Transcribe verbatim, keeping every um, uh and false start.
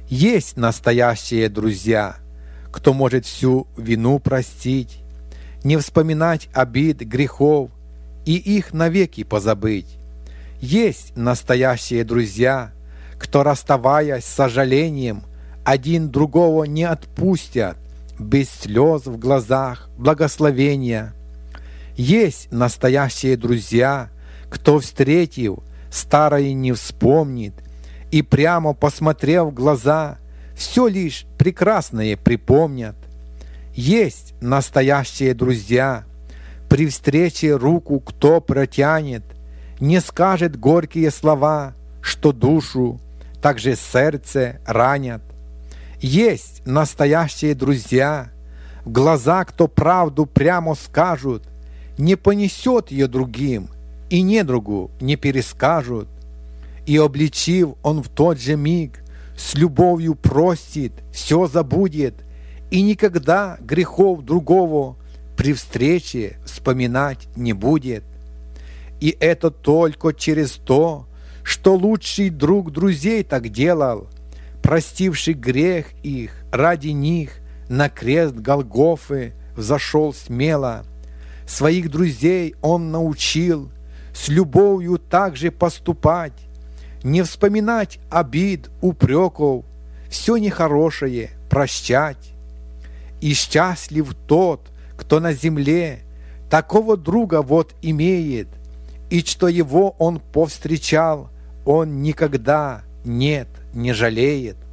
Есть настоящие друзья, кто может всю вину простить, не вспоминать обид, грехов и их навеки позабыть. Есть настоящие друзья, кто, расставаясь с сожалением, один другого не отпустят, без слез в глазах, благословения. Есть настоящие друзья, кто, встретив, старое не вспомнит, и прямо посмотрев в глаза, все лишь прекрасное припомнят. Есть настоящие друзья, при встрече руку кто протянет, не скажет горькие слова, что душу, также сердце ранят. Есть настоящие друзья, в глаза кто правду прямо скажут, не понесет ее другим, и недругу не перескажут. И обличив, он в тот же миг с любовью простит, все забудет, и никогда грехов другого при встрече вспоминать не будет. И это только через то, что лучший друг друзей так делал, простивший грех их, ради них на крест Голгофы взошел смело. Своих друзей он научил с любовью также поступать, не вспоминать обид, упреков, все нехорошее прощать. И счастлив тот, кто на земле такого друга вот имеет, и что его он повстречал, он никогда, нет, не жалеет.